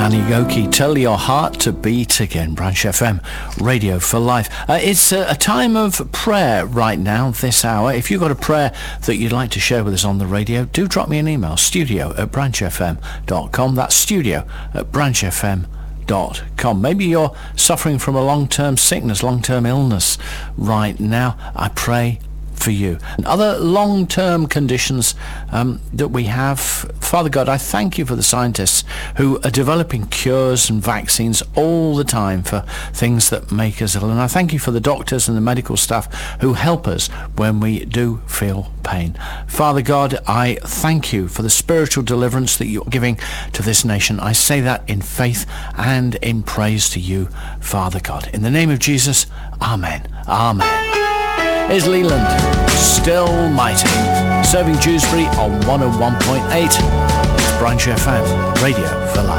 Yoki, tell your heart to beat again. Branch FM, Radio for Life. It's a time of prayer right now, this hour. If you've got a prayer that you'd like to share with us on the radio, do drop me an email, studio@branchfm.com. That's studio@branchfm.com. Maybe you're suffering from a long-term sickness, long-term illness right now. I pray for you. And other long-term conditions that we have, Father God, I thank you for the scientists who are developing cures and vaccines all the time for things that make us ill. And I thank you for the doctors and the medical staff who help us when we do feel pain. Father God, I thank you for the spiritual deliverance that you're giving to this nation. I say that in faith and in praise to you, Father God. In the name of Jesus, amen. Amen. Here's Leland, Still Mighty, serving Dewsbury on 101.8. It's Branch FM, Radio for Life.